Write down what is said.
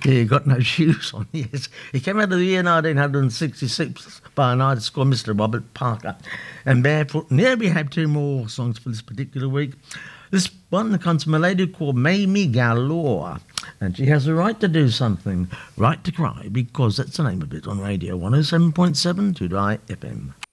Yeah, he got no shoes on, yes. He came out of the year 1966 by an artist called Mr. Robert Parker and Barefoot. And here we have two more songs for this particular week. This one comes from a lady called Mamie Galore, and she has a right to do something, right to cry, because that's the name of it on radio 107.7 Today FM.